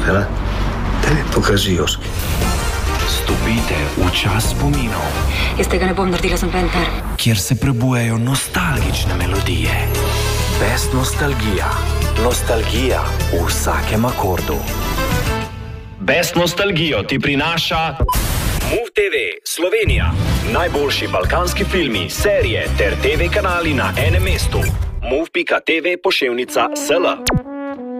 Hela, te pokaži, Joški. Stopite v čas spominov. Jaz tega ne bom naredila, sem penter. Kjer se prebujajo nostalgične melodije. Best nostalgija. Nostalgija v vsakem akordu. Best nostalgijo ti prinaša Move TV Slovenija. Najboljši balkanski filmi, serije ter TV kanali na enem mestu. Move.tv /SL